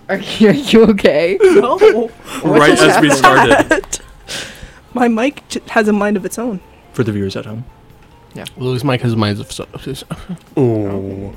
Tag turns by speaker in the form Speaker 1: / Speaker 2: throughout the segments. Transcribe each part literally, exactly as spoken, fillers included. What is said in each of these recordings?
Speaker 1: Are you, are you okay?
Speaker 2: No.
Speaker 3: Right as we started.
Speaker 2: My mic j- has a mind of its own.
Speaker 3: For the viewers at home.
Speaker 4: Louis Mike has minds of so.
Speaker 3: Oh.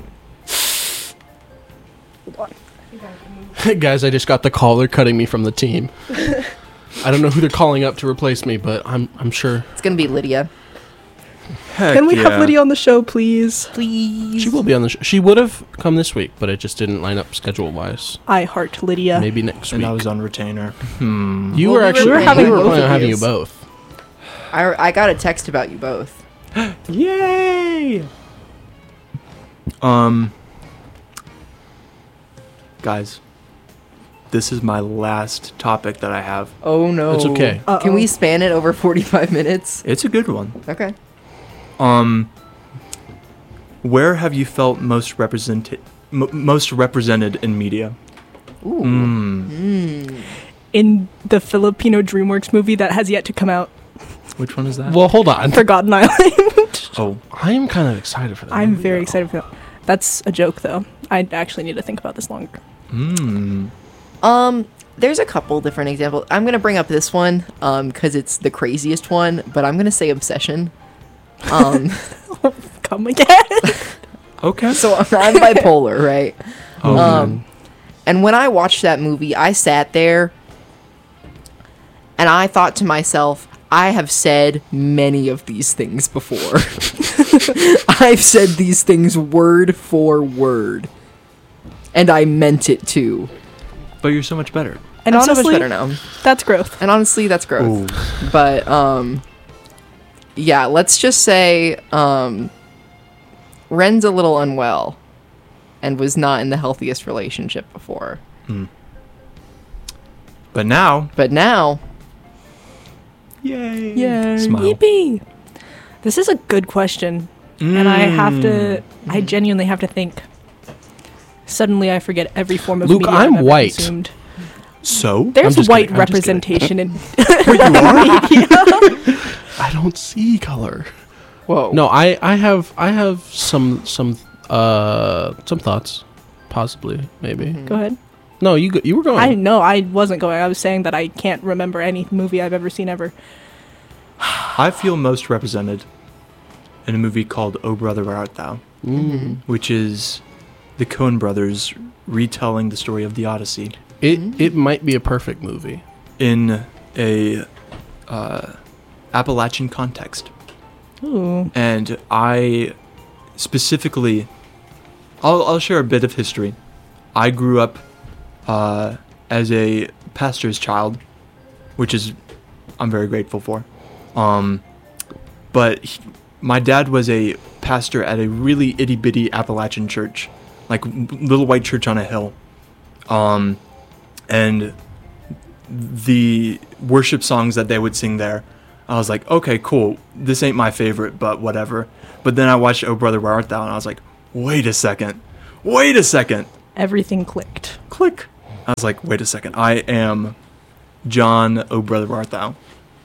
Speaker 4: Guys, I just got the call. They're cutting me from the team. I don't know who they're calling up to replace me, but I'm I'm sure
Speaker 1: It's gonna be Lydia.
Speaker 3: Heck
Speaker 2: Can we
Speaker 3: yeah.
Speaker 2: have Lydia on the show, please?
Speaker 1: Please.
Speaker 4: she will be on the show. She would have come this week, but it just didn't line up schedule wise.
Speaker 2: I heart Lydia.
Speaker 4: Maybe next
Speaker 3: And
Speaker 4: week.
Speaker 3: I was on retainer. Hmm.
Speaker 4: You
Speaker 1: Well,
Speaker 4: were
Speaker 1: we were
Speaker 4: actually
Speaker 2: planning
Speaker 4: we
Speaker 2: on
Speaker 4: were
Speaker 2: both
Speaker 4: planning on
Speaker 1: of
Speaker 4: having you
Speaker 1: these.
Speaker 4: both.
Speaker 1: I, I got a text about you both.
Speaker 3: Yay! Um, guys, this is my last topic that I have.
Speaker 1: Oh no.
Speaker 4: It's okay.
Speaker 2: Uh-oh.
Speaker 1: Can we span it over forty-five minutes?
Speaker 3: It's a good one.
Speaker 1: Okay.
Speaker 3: Um, where have you felt most represented, m- most represented in media?
Speaker 1: Ooh.
Speaker 3: Mm.
Speaker 1: Mm.
Speaker 2: In the Filipino DreamWorks movie that has yet to come out,
Speaker 3: Which one is that?
Speaker 4: Well, hold on.
Speaker 2: Forgotten Island.
Speaker 3: oh,
Speaker 4: I am kind of excited for that.
Speaker 2: I'm
Speaker 4: movie,
Speaker 2: very
Speaker 4: though.
Speaker 2: excited for that. That's a joke, though. I actually need to think about this longer.
Speaker 3: mm.
Speaker 1: Um, there's a couple different examples. I'm gonna bring up this one, um, because it's the craziest one. But I'm gonna say Obsession. Um,
Speaker 2: Come again.
Speaker 3: Okay.
Speaker 1: so I'm, I'm bipolar, right?
Speaker 3: Oh,
Speaker 1: Um, and when I watched that movie, I sat there and I thought to myself, I have said many of these things before. I've said these things word for word. And I meant it too.
Speaker 3: but you're so much better.
Speaker 2: And
Speaker 1: I'm
Speaker 2: honestly,
Speaker 1: so much better now.
Speaker 2: that's growth.
Speaker 1: And honestly, that's growth. But, um, yeah, let's just say, um, Ren's a little unwell and was not in the healthiest relationship before.
Speaker 3: But now,
Speaker 1: But now,
Speaker 3: yay!
Speaker 2: Yeah.
Speaker 3: Smile.
Speaker 2: Yippee. This is a good question. And I have to,
Speaker 3: Mm.
Speaker 2: I genuinely have to think. Suddenly I forget every form of
Speaker 4: Luke,
Speaker 2: media
Speaker 4: I'm
Speaker 2: I've ever
Speaker 4: white.
Speaker 2: consumed.
Speaker 3: So
Speaker 2: There's
Speaker 4: just
Speaker 2: white
Speaker 4: kidding, I'm just kidding.
Speaker 2: representation in
Speaker 3: Wait, you are?
Speaker 4: I don't see color.
Speaker 1: whoa.
Speaker 4: No, I, I have I have some some uh some thoughts, possibly maybe.
Speaker 2: Go ahead.
Speaker 4: No, you go, you were going.
Speaker 2: I know I wasn't going. I was saying that I can't remember any movie I've ever seen ever.
Speaker 3: I feel most represented in a movie called Oh Brother Where Art Thou,
Speaker 4: Mm.
Speaker 3: which is the Coen brothers retelling the story of the Odyssey
Speaker 4: It it might be a perfect movie.
Speaker 3: in a uh, Appalachian context.
Speaker 2: Ooh.
Speaker 3: And I specifically, I'll, I'll share a bit of history. I grew up uh, as a pastor's child, which is I'm very grateful for. Um, but he, my dad was a pastor at a really itty bitty Appalachian church, like little white church on a hill. Um, and the worship songs that they would sing there, I was like, okay, cool. This ain't my favorite, but whatever. But then I watched Oh Brother Where Art Thou, and I was like, wait a second. Wait a second.
Speaker 2: Everything clicked.
Speaker 3: Click. I was like, wait a second. I am John Oh Brother Where Art Thou.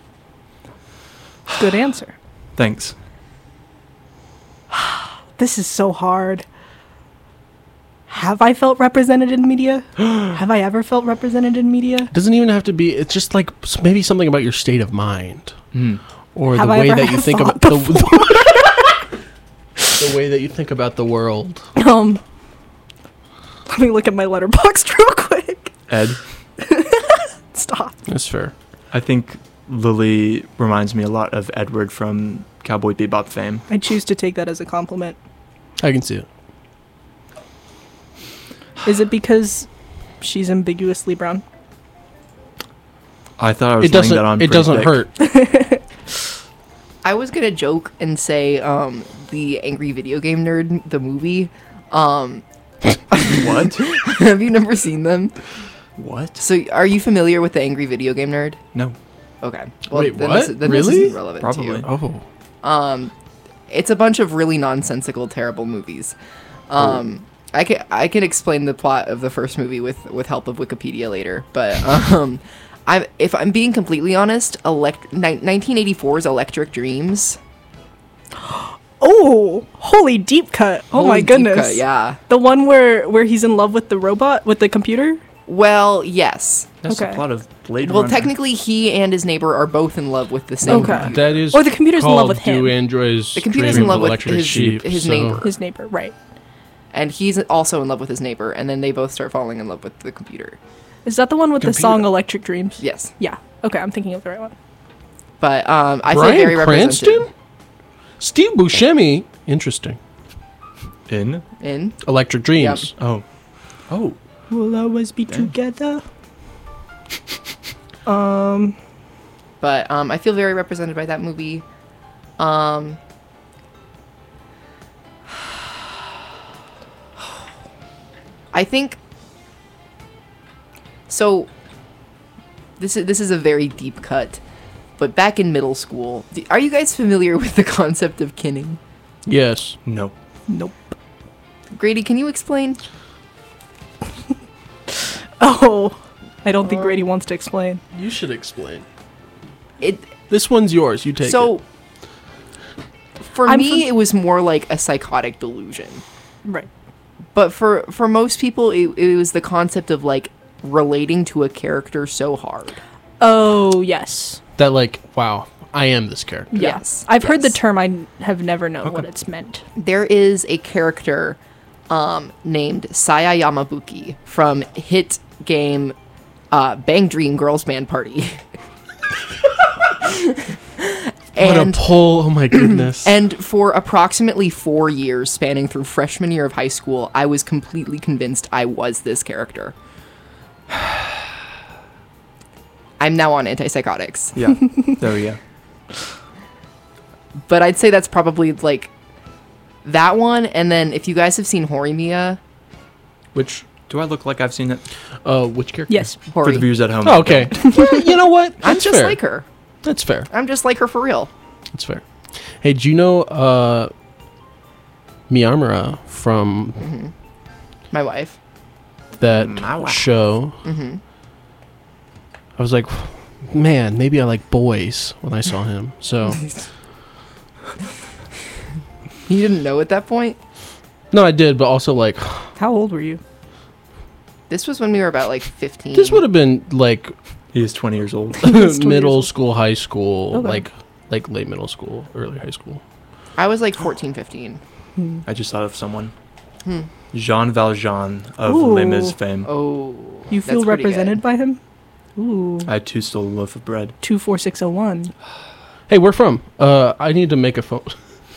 Speaker 2: Good answer.
Speaker 3: Thanks.
Speaker 2: This is so hard. Have I felt represented in media? Have I ever felt represented in media?
Speaker 4: Doesn't even have to be. It's just like s- maybe something about your state of mind,
Speaker 3: Hmm.
Speaker 4: or
Speaker 2: Have
Speaker 4: the
Speaker 2: I
Speaker 4: way
Speaker 2: ever
Speaker 4: that you
Speaker 2: had
Speaker 4: think
Speaker 2: thought
Speaker 4: about the, the way that you think about the world.
Speaker 2: Um, let me look at my letterbox real quick.
Speaker 3: Ed,
Speaker 2: Stop.
Speaker 4: That's fair.
Speaker 3: I think Lily reminds me a lot of Edward from Cowboy Bebop fame.
Speaker 2: I choose to take that as a compliment.
Speaker 4: I can see it.
Speaker 2: Is it because she's ambiguously brown?
Speaker 3: I thought I was
Speaker 4: It
Speaker 3: laying
Speaker 4: doesn't.
Speaker 3: that on
Speaker 4: It
Speaker 3: pretty
Speaker 4: doesn't
Speaker 3: thick.
Speaker 4: hurt.
Speaker 1: I was gonna joke and say, um, the Angry Video Game Nerd, the movie. Um,
Speaker 3: What?
Speaker 1: have you never seen them?
Speaker 3: What?
Speaker 1: So, are you familiar with the Angry Video Game Nerd?
Speaker 3: No.
Speaker 1: Okay. Well,
Speaker 4: Wait,
Speaker 1: then
Speaker 4: what?
Speaker 1: This, then
Speaker 4: Really?
Speaker 1: This is relevant
Speaker 3: Probably.
Speaker 1: To you.
Speaker 4: Oh,
Speaker 1: Um, it's a bunch of really nonsensical, terrible movies. Um, I can I can explain the plot of the first movie with with help of Wikipedia later, but um, I'm if I'm being completely honest, elect ni- nineteen eighty-four's Electric Dreams.
Speaker 2: Oh, holy deep cut. Oh
Speaker 1: Holy
Speaker 2: my
Speaker 1: deep
Speaker 2: goodness.
Speaker 1: cut, yeah.
Speaker 2: The one where where he's in love with the robot with the computer?
Speaker 1: Well, yes.
Speaker 3: That's
Speaker 2: Okay.
Speaker 3: the plot of Blade
Speaker 1: Well,
Speaker 3: Runner.
Speaker 1: technically, he and his neighbor are both in love with the same
Speaker 2: Okay.
Speaker 1: computer.
Speaker 4: That is
Speaker 2: Or the computer's in love
Speaker 4: called
Speaker 2: with him.
Speaker 4: Do androids
Speaker 1: The computer's
Speaker 4: dream
Speaker 1: in love
Speaker 4: of
Speaker 1: with
Speaker 4: electric
Speaker 1: his-
Speaker 4: sheep,
Speaker 1: his
Speaker 4: so-
Speaker 1: neighbor.
Speaker 2: His neighbor, right.
Speaker 1: And he's also in love with his neighbor, and then they both start falling in love with the computer.
Speaker 2: Is that the one with the
Speaker 3: Computer.
Speaker 2: song Electric Dreams?
Speaker 1: Yes.
Speaker 2: Yeah. Okay, I'm thinking of the right one.
Speaker 1: But um, I
Speaker 4: Bryan
Speaker 1: feel very represented
Speaker 4: Cranston? Steve Buscemi. Interesting.
Speaker 3: In?
Speaker 1: in.
Speaker 4: Electric Dreams.
Speaker 3: Oh. Oh.
Speaker 2: We'll always be
Speaker 3: Dang.
Speaker 2: together. Um,
Speaker 1: But um, I feel very represented by that movie. Um, I think so. This is this is a very deep cut, but back in middle school, d- are you guys familiar with the concept of kinning?
Speaker 4: Yes.
Speaker 3: No.
Speaker 2: nope.
Speaker 1: Grady, can you explain?
Speaker 2: Oh, I don't think Grady wants to explain.
Speaker 4: You should explain.
Speaker 1: It
Speaker 4: This one's yours. You take
Speaker 1: so.
Speaker 4: it.
Speaker 1: For
Speaker 2: I'm
Speaker 1: me,
Speaker 2: fam-
Speaker 1: it was more like a psychotic delusion.
Speaker 2: Right.
Speaker 1: But for for most people, it, it was the concept of like relating to a character so hard.
Speaker 2: Oh, yes.
Speaker 4: That like, wow, I am this character.
Speaker 2: Yeah.
Speaker 1: Yes,
Speaker 2: I've heard the
Speaker 1: yes.
Speaker 2: term. I n- have never known
Speaker 3: Okay.
Speaker 2: what it's meant.
Speaker 1: There is a character um, named Saya Yamabuki from hit game uh, Bang Dream Girls Band Party.
Speaker 4: What
Speaker 1: and
Speaker 4: a pull! Oh my goodness.
Speaker 1: and for approximately four years, spanning through freshman year of high school, I was completely convinced I was this character. I'm now on antipsychotics,
Speaker 3: Yeah. There we go.
Speaker 1: but I'd say that's probably like that one. And then if you guys have seen Horimiya,
Speaker 4: which
Speaker 3: Do I look like I've seen it?
Speaker 4: uh which character?
Speaker 2: Yes.
Speaker 3: For the
Speaker 1: Hori,
Speaker 3: viewers at home.
Speaker 4: Oh, okay. Well, you know what?
Speaker 1: I'm
Speaker 4: That's
Speaker 1: just
Speaker 4: fair.
Speaker 1: like her.
Speaker 4: That's fair.
Speaker 1: I'm just like her for real.
Speaker 4: That's fair. Hey, do you know uh Miyamura from
Speaker 1: My wife.
Speaker 4: that
Speaker 3: My wife.
Speaker 4: show?
Speaker 1: hmm
Speaker 4: I was like, man, maybe I like boys when I saw him. So
Speaker 1: You didn't know at that point?
Speaker 4: no, I did, but also like
Speaker 2: How old were you?
Speaker 1: This was when we were about like fifteen.
Speaker 4: this would have been like
Speaker 3: He is twenty years old.
Speaker 2: It's twenty
Speaker 4: middle
Speaker 2: years old.
Speaker 4: school, high school,
Speaker 2: Okay.
Speaker 4: like like late middle school, early high school.
Speaker 1: I was like fourteen, fifteen.
Speaker 2: Hmm.
Speaker 3: I just thought of someone.
Speaker 1: Hmm.
Speaker 3: Jean Valjean of
Speaker 2: Ooh.
Speaker 3: Les Mis fame.
Speaker 1: Oh.
Speaker 2: You feel
Speaker 1: that's pretty good.
Speaker 2: represented by him? Ooh.
Speaker 3: I too stole a loaf of bread.
Speaker 2: two four six oh one.
Speaker 4: Hey, where from? Uh, I need to make a phone.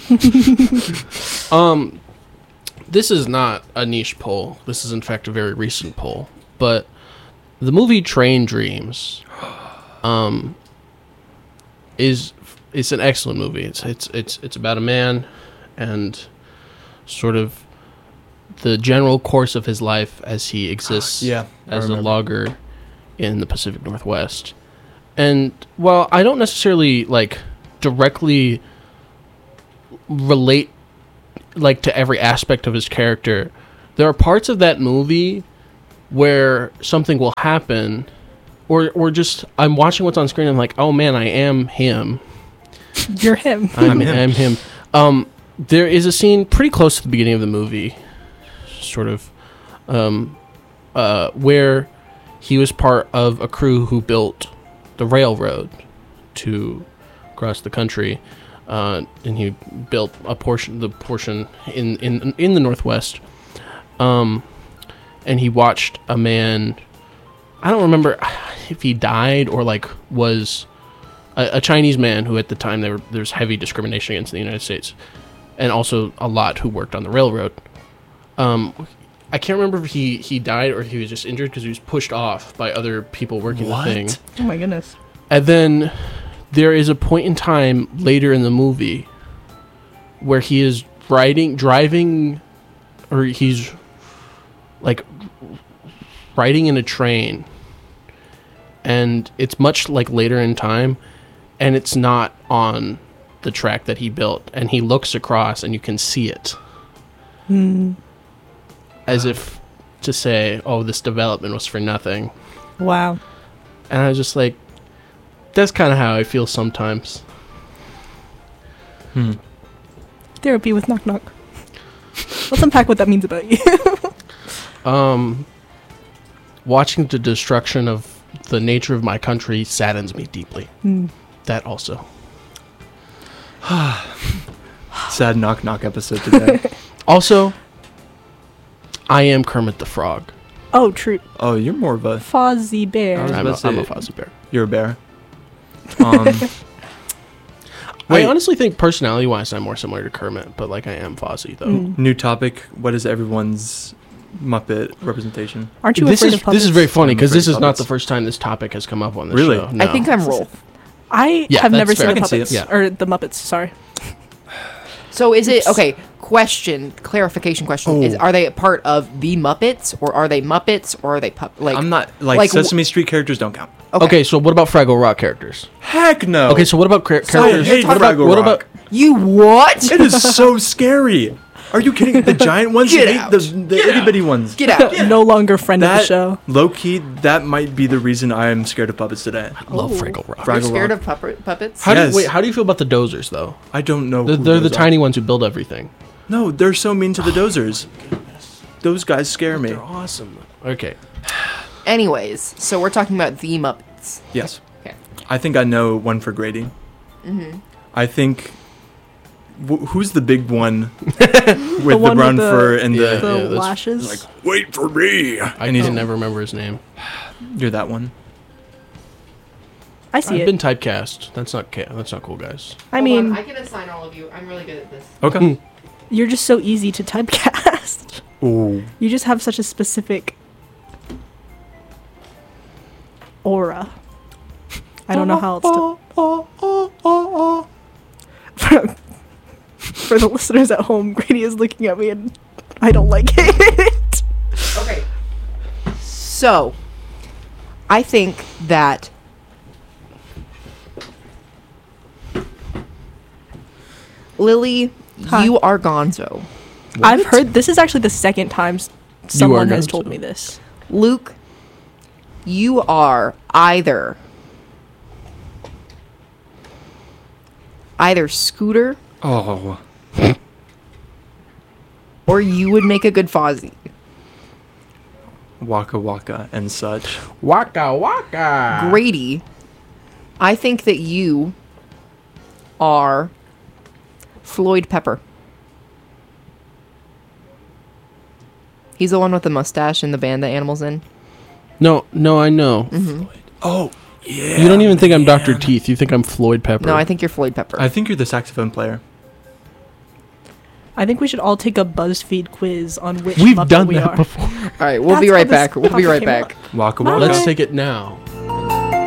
Speaker 4: um, this is not a niche poll. This is in fact a very recent poll. But the movie Train Dreams, um, is it's an excellent movie. It's it's it's it's about a man, and sort of the general course of his life as he exists
Speaker 3: Yeah. I
Speaker 4: as a
Speaker 3: remember.
Speaker 4: logger in the Pacific Northwest. And while I don't necessarily like directly relate like to every aspect of his character, there are parts of that movie where something will happen or or just I'm watching what's on screen and I'm like, "Oh man, I am him.
Speaker 2: You're him.
Speaker 4: I'm,
Speaker 3: I'm him.
Speaker 4: I'm him." Um there is a scene pretty close to the beginning of the movie sort of um uh where he was part of a crew who built the railroad to cross the country, uh, and he built a portion, the portion in in in the Northwest. Um, and he watched a man. I don't remember if he died or like was a, a Chinese man who at the time there were, there was heavy discrimination against the United States, and also a lot who worked on the railroad. Um, I can't remember if he, he died or if he was just injured because he was pushed off by other people working
Speaker 3: What?
Speaker 4: the thing.
Speaker 2: Oh my goodness.
Speaker 4: And then there is a point in time later in the movie where he is riding, driving, or he's like riding in a train. And it's much like later in time, and it's not on the track that he built. And he looks across and you can see it.
Speaker 2: Hmm.
Speaker 4: As if to say, oh, this development was for nothing.
Speaker 2: Wow.
Speaker 4: And I was just like, that's kind of how I feel sometimes.
Speaker 3: Hmm.
Speaker 2: Therapy with Knock Knock. Let's unpack what that means about you.
Speaker 4: Um, watching the destruction of the nature of my country saddens me deeply.
Speaker 2: Mm.
Speaker 4: That also.
Speaker 3: Sad knock knock episode today.
Speaker 4: Also, I am Kermit the Frog.
Speaker 2: Oh, true.
Speaker 3: Oh, you're more of a
Speaker 2: Fozzie
Speaker 3: I
Speaker 2: Bear.
Speaker 3: was
Speaker 4: I'm
Speaker 3: about
Speaker 4: a,
Speaker 3: to
Speaker 4: I'm a
Speaker 3: say-
Speaker 4: Fozzie Bear.
Speaker 3: you're a bear. Um,
Speaker 4: I
Speaker 3: wait,
Speaker 4: honestly think personality-wise, I'm more similar to Kermit, but like I am Fozzie though.
Speaker 2: Mm.
Speaker 3: new topic. What is everyone's Muppet representation?
Speaker 2: Aren't you
Speaker 4: This
Speaker 2: afraid
Speaker 4: is
Speaker 2: of puppets?
Speaker 4: this is very funny
Speaker 3: I'm
Speaker 4: because
Speaker 3: afraid
Speaker 4: this
Speaker 3: of
Speaker 4: is not
Speaker 3: puppets.
Speaker 4: the first time this topic has come up on this
Speaker 3: Really?
Speaker 4: show.
Speaker 1: I
Speaker 4: No.
Speaker 1: think I'm Rolf.
Speaker 2: I
Speaker 4: Yeah,
Speaker 2: have
Speaker 4: that's
Speaker 2: never
Speaker 4: fair.
Speaker 2: seen
Speaker 3: I
Speaker 2: the
Speaker 3: can see it.
Speaker 2: puppets.
Speaker 4: Yeah.
Speaker 2: Or the Muppets, sorry.
Speaker 1: So is it
Speaker 2: Oops.
Speaker 1: okay? Question, clarification question: Is
Speaker 3: Oh.
Speaker 1: are they a part of the Muppets, or are they Muppets, or are they pup? Like
Speaker 3: I'm not like,
Speaker 1: like,
Speaker 3: Sesame Street characters don't count.
Speaker 4: Okay. so what about Fraggle Rock characters?
Speaker 3: Heck no.
Speaker 4: Okay, so what about char-
Speaker 3: I
Speaker 4: characters?
Speaker 3: hate
Speaker 4: what about,
Speaker 3: Fraggle
Speaker 4: what
Speaker 3: Rock.
Speaker 4: about
Speaker 1: You what?
Speaker 3: It is so scary. Are you kidding? The giant ones?
Speaker 1: Get
Speaker 3: I hate
Speaker 1: out.
Speaker 3: the, the itty bitty ones.
Speaker 1: Get out!
Speaker 2: No longer friend of the
Speaker 3: That
Speaker 2: show.
Speaker 3: low key, that might be the reason I am scared of puppets today.
Speaker 4: love
Speaker 2: Oh.
Speaker 4: Fraggle Rock?
Speaker 3: Fraggle
Speaker 1: You're scared
Speaker 3: Rock.
Speaker 1: of puppet, puppets?
Speaker 4: How do
Speaker 3: Yes.
Speaker 4: you, wait, how do you feel about the dozers though?
Speaker 3: I don't know.
Speaker 4: They're,
Speaker 3: who
Speaker 4: they're the
Speaker 3: those
Speaker 4: tiny
Speaker 3: are.
Speaker 4: ones who build everything.
Speaker 3: No, they're so mean to the dozers. Those guys scare me.
Speaker 4: They're awesome. Okay.
Speaker 1: Anyways, so we're talking about the Muppets.
Speaker 3: Yes.
Speaker 1: Okay.
Speaker 3: I think I know one for Grady. Mm-hmm. I think. Wh- who's the big one with the,
Speaker 2: one with
Speaker 3: brown
Speaker 2: the-
Speaker 3: fur and
Speaker 4: Yeah.
Speaker 3: the.
Speaker 2: The
Speaker 4: that's-
Speaker 2: lashes.
Speaker 3: Like, wait for me.
Speaker 4: I
Speaker 3: and he's,
Speaker 4: can never remember his name.
Speaker 3: You're that one.
Speaker 2: I see
Speaker 4: I've
Speaker 2: it.
Speaker 4: been typecast. That's not ca- that's not cool, guys.
Speaker 2: I mean,
Speaker 1: I can assign all of you. I'm really good at this.
Speaker 3: Okay.
Speaker 2: you're just so easy to typecast.
Speaker 3: Ooh.
Speaker 2: You just have such a specific aura. I don't know how else to. For, for the listeners at home, Grady is looking at me and I don't like it.
Speaker 1: Okay. So, I think that Lily,
Speaker 2: Hi.
Speaker 1: you are Gonzo.
Speaker 2: I've heard this is actually the second time s- someone has
Speaker 4: Gonzo.
Speaker 2: told me this.
Speaker 1: Luke, you are either either Scooter
Speaker 3: Oh.
Speaker 1: or you would make a good Fozzie.
Speaker 3: Waka Waka and such.
Speaker 4: Waka waka.
Speaker 1: Grady, I think that you are Floyd Pepper. He's the one with the mustache in the band that Animal's in.
Speaker 4: No, no, I know.
Speaker 1: Mm-hmm.
Speaker 3: Oh, yeah.
Speaker 4: You don't even think I'm Doctor Teeth. You think I'm Floyd Pepper.
Speaker 1: No, I think you're Floyd Pepper.
Speaker 3: I think you're the saxophone player.
Speaker 2: I think we should all take a BuzzFeed quiz on which
Speaker 4: We've
Speaker 2: Muppet
Speaker 4: done
Speaker 2: we
Speaker 4: that
Speaker 2: are.
Speaker 4: before.
Speaker 1: All right, we'll
Speaker 2: That's
Speaker 1: be
Speaker 2: how
Speaker 1: right
Speaker 2: this
Speaker 1: back. We'll be
Speaker 2: topic
Speaker 1: right
Speaker 2: came
Speaker 1: back.
Speaker 3: Waka
Speaker 2: Bye.
Speaker 3: Waka.
Speaker 4: Let's take it now.